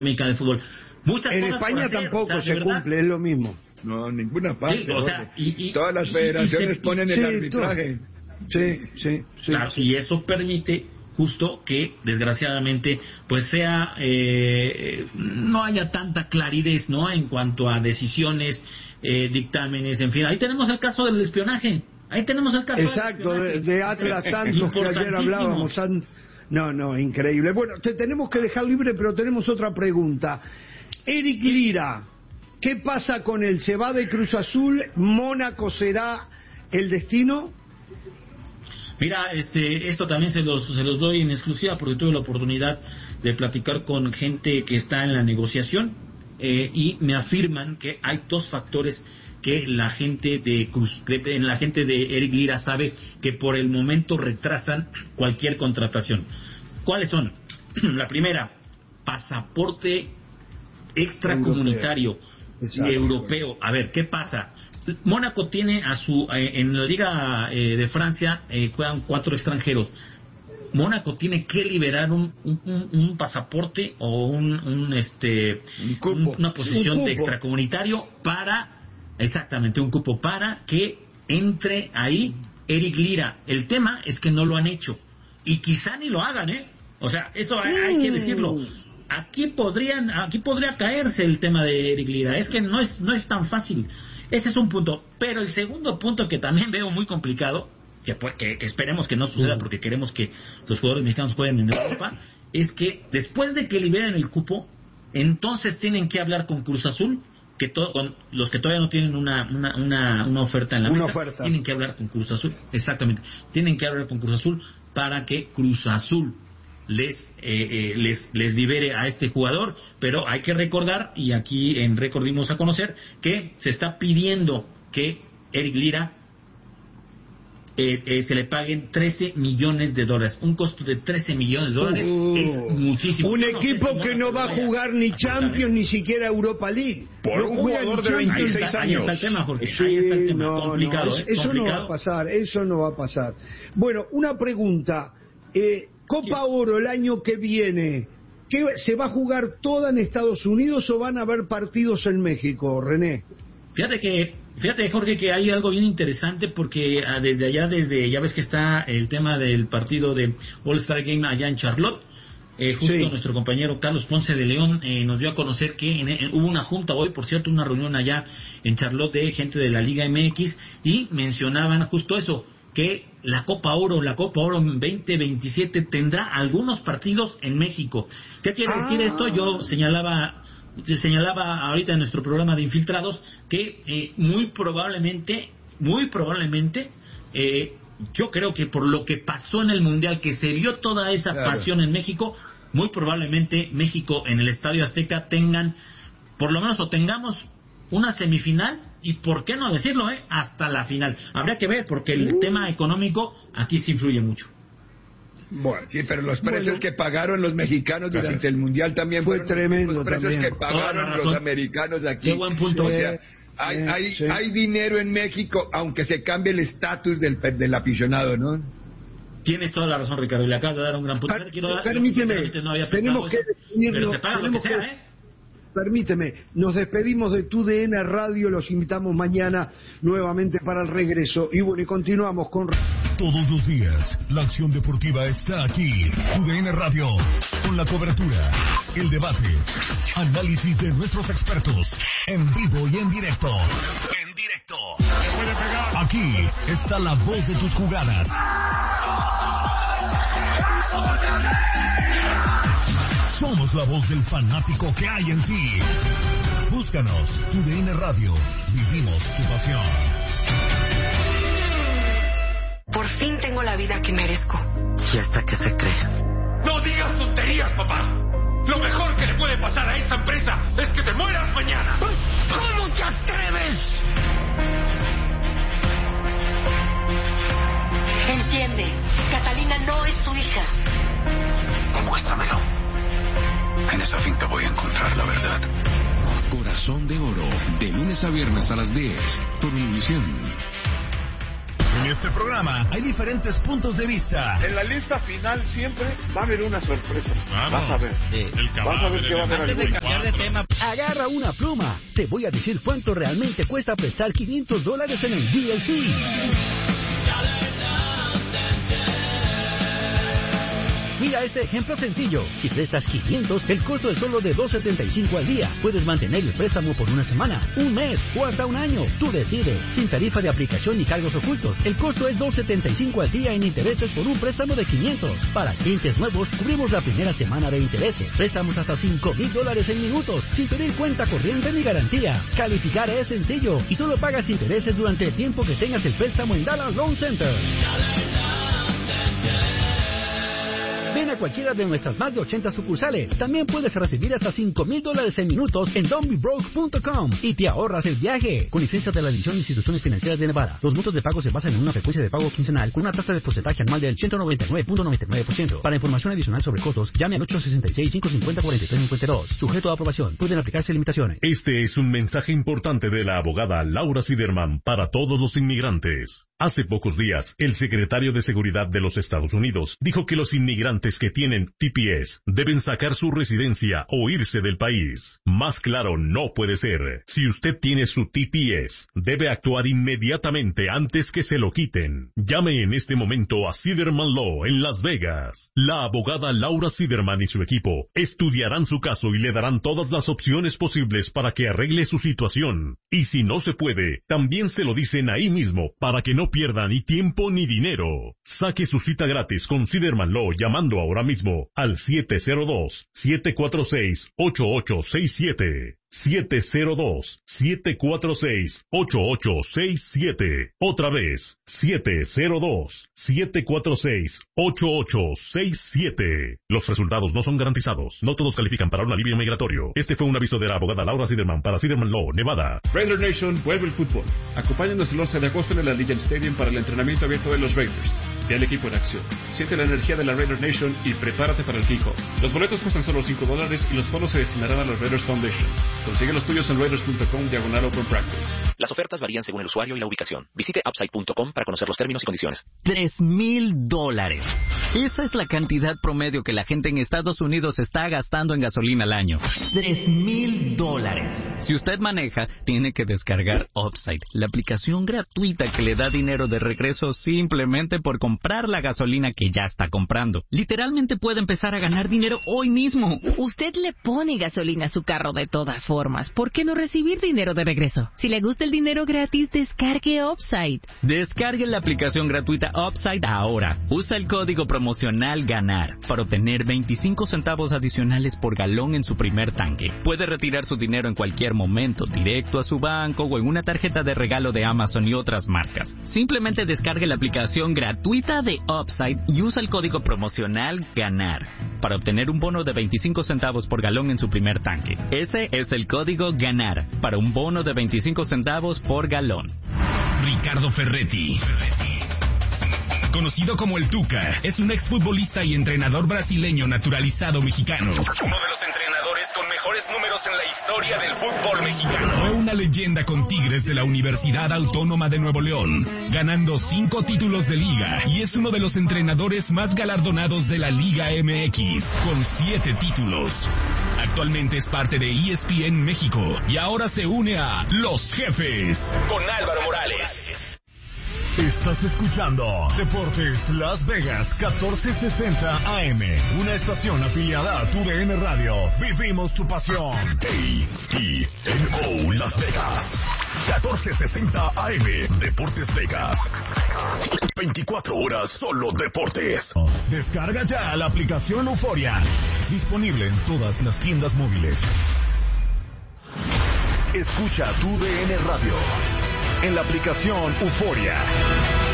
Mexicana de Fútbol. Muchas en cosas España por hacer, tampoco se cumple, es lo mismo. No, en ninguna parte. Sí, o sea, todas las federaciones ponen el arbitraje. Sí. Claro, y eso permite justo que desgraciadamente pues sea no haya tanta claridad, ¿no?, en cuanto a decisiones, dictámenes, en fin. Ahí tenemos el caso del espionaje. Exacto, de Atlas Santos, que ayer hablábamos. No, increíble. Bueno, te tenemos que dejar libre, pero tenemos otra pregunta. Eric Lira, ¿qué pasa con él? ¿Se va de Cruz Azul? ¿Mónaco será el destino? Mira, esto también se los doy en exclusiva porque tuve la oportunidad de platicar con gente que está en la negociación y me afirman que hay dos factores que la gente de Eric Lira sabe que por el momento retrasan cualquier contratación. ¿Cuáles son? La primera, pasaporte extracomunitario europeo. A ver, ¿qué pasa? Mónaco tiene en la Liga de Francia juegan 4 extranjeros. Mónaco tiene que liberar un pasaporte o una posición de extracomunitario un cupo para que entre ahí Eric Lira. El tema es que no lo han hecho y quizá ni lo hagan, o sea, eso hay que decirlo. Aquí podría caerse el tema de Eric Lira. Es que no es tan fácil. Ese es un punto. Pero el segundo punto que también veo muy complicado, que esperemos que no suceda porque queremos que los jugadores mexicanos jueguen en Europa, es que después de que liberen el cupo, entonces tienen que hablar con Cruz Azul, con los que todavía no tienen una oferta en la mesa, tienen que hablar con Cruz Azul, exactamente, tienen que hablar con Cruz Azul para que Cruz Azul les libere a este jugador. Pero hay que recordar, y aquí en Récord dimos a conocer, que se está pidiendo que Eric Lira se le paguen $13 millones. Un costo de $13 millones es muchísimo. Un equipo que no va a jugar ni Champions, ni siquiera Europa League. Por un jugador de 26 años. Ahí está el tema, Jorge. Ahí está el tema. Complicado. Eso no va a pasar. Bueno, una pregunta. Copa Oro el año que viene, ¿se va a jugar toda en Estados Unidos o van a haber partidos en México, René? Fíjate, Jorge, que hay algo bien interesante porque ya ves que está el tema del partido de All-Star Game allá en Charlotte. Nuestro compañero Carlos Ponce de León nos dio a conocer que hubo una junta hoy, por cierto, una reunión allá en Charlotte de gente de la Liga MX y mencionaban justo eso, que la Copa Oro 2027 tendrá algunos partidos en México. ¿Qué quiere decir esto? Yo señalaba ahorita en nuestro programa de Infiltrados que muy probablemente yo creo que por lo que pasó en el Mundial, que se vio toda esa pasión en México, muy probablemente México en el Estadio Azteca tengamos una semifinal y, ¿por qué no decirlo, hasta la final? Habría que ver, porque el tema económico aquí sí influye mucho. Bueno, sí, pero los precios que pagaron los mexicanos durante el Mundial también fue tremendo. Los precios que pagaron los americanos aquí. Qué buen punto. O sea, hay dinero en México, aunque se cambie el estatus del aficionado, ¿no? Tienes toda la razón, Ricardo, y le acabas de dar un gran punto. Permíteme, tenemos que pero se paga lo que sea, Permíteme, nos despedimos de TUDN Radio, los invitamos mañana nuevamente para el regreso. Y bueno, y continuamos con... Todos los días, la acción deportiva está aquí. TUDN Radio, con la cobertura, el debate, análisis de nuestros expertos, en vivo y en directo. Aquí está la voz de tus jugadas. Somos la voz del fanático que hay en ti. Búscanos, TUDN Radio. Vivimos tu pasión. Por fin tengo la vida que merezco. ¿Y hasta qué se cree? ¡No digas tonterías, papá! Lo mejor que le puede pasar a esta empresa es que te mueras mañana. ¿Cómo te atreves? Entiende, Catalina no es tu hija. Demuéstramelo. En esa finca voy a encontrar la verdad. Corazón de Oro, de lunes a viernes a las 10, por Univisión. En este programa hay diferentes puntos de vista. En la lista final siempre va a haber una sorpresa. Vamos. Vas a ver. Vas a ver que va a haber Antes de cambiar de tema, agarra una pluma. Te voy a decir cuánto realmente cuesta prestar $500 en el DLC. Mira este ejemplo sencillo. Si prestas 500, el costo es solo de $2.75 al día. Puedes mantener el préstamo por una semana, un mes o hasta un año. Tú decides. Sin tarifa de aplicación ni cargos ocultos. El costo es $2.75 al día en intereses por un préstamo de 500. Para clientes nuevos, cubrimos la primera semana de intereses. Préstamos hasta $5,000 en minutos, sin pedir cuenta corriente ni garantía. Calificar es sencillo y solo pagas intereses durante el tiempo que tengas el préstamo en Dallas Loan Center. Ven a cualquiera de nuestras más de 80 sucursales. También puedes recibir hasta $5,000 en minutos en don'tbebroke.com y te ahorras el viaje. Con licencia de la División de Instituciones Financieras de Nevada. Los montos de pago se basan en una frecuencia de pago quincenal con una tasa de porcentaje anual del 199.99%. Para información adicional sobre costos, llame al 866-550-4352. Sujeto a aprobación. Pueden aplicarse limitaciones. Este es un mensaje importante de la abogada Laura Siderman para todos los inmigrantes. Hace pocos días, el secretario de Seguridad de los Estados Unidos dijo que los inmigrantes que tienen TPS deben sacar su residencia o irse del país. Más claro no puede ser. Si usted tiene su TPS, debe actuar inmediatamente antes que se lo quiten. Llame en este momento a Siderman Law en Las Vegas. La abogada Laura Siderman y su equipo estudiarán su caso y le darán todas las opciones posibles para que arregle su situación. Y si no se puede, también se lo dicen ahí mismo para que no pierda ni tiempo ni dinero. Saque su cita gratis con Siderman Law llamando ahora mismo al 702-746-8867. 702-746-8867. Otra vez, 702-746-8867. Los resultados no son garantizados. No todos califican para un alivio migratorio. Este fue un aviso de la abogada Laura Siderman para Siderman Law, Nevada. Raider Nation vuelve el fútbol. Acompáñanos el 11 de agosto en el Allegiant Stadium para el entrenamiento abierto de los Raiders. Ve al equipo en acción. Siente la energía de la Raider Nation y prepárate para el kickoff. Los boletos cuestan solo $5 y los fondos se destinarán a los Raiders Foundation. Consigue los tuyos en raiders.com/open practice. Las ofertas varían según el usuario y la ubicación. Visite upside.com para conocer los términos y condiciones. $3,000. Esa es la cantidad promedio que la gente en Estados Unidos está gastando en gasolina al año. $3,000. Si usted maneja, tiene que descargar Upside, la aplicación gratuita que le da dinero de regreso simplemente por comprar la gasolina que ya está comprando. Literalmente puede empezar a ganar dinero hoy mismo. Usted le pone gasolina a su carro de todas formas. ¿Por qué no recibir dinero de regreso? Si le gusta el dinero gratis, descargue Upside. Descargue la aplicación gratuita Upside ahora. Usa el código promocional GANAR para obtener 25 centavos adicionales por galón en su primer tanque. Puede retirar su dinero en cualquier momento, directo a su banco o en una tarjeta de regalo de Amazon y otras marcas. Simplemente descargue la aplicación gratuita de Upside y usa el código promocional GANAR para obtener un bono de 25 centavos por galón en su primer tanque. Ese es el código GANAR para un bono de 25 centavos por galón. Ricardo Ferretti, conocido como el Tuca, es un exfutbolista y entrenador brasileño naturalizado mexicano. Uno de los entrenadores con mejores números en la historia del fútbol mexicano. Fue una leyenda con Tigres de la Universidad Autónoma de Nuevo León, ganando 5 títulos de liga, y es uno de los entrenadores más galardonados de la Liga MX, con 7 títulos. Actualmente es parte de ESPN México y ahora se une a Los Jefes con Álvaro Morales. Estás escuchando Deportes Las Vegas 1460 AM, una estación afiliada a TUDN Radio. Vivimos tu pasión. AENO Las Vegas 1460 AM, Deportes Vegas. 24 horas solo deportes. Descarga ya la aplicación Euforia, disponible en todas las tiendas móviles. Escucha TUDN Radio en la aplicación Euforia.